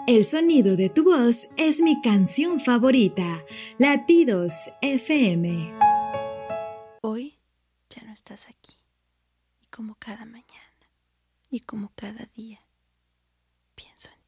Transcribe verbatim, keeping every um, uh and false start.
El sonido de tu voz es mi canción favorita. Latidos F M. Hoy ya no estás aquí. Y como cada mañana, y como cada día, pienso en ti.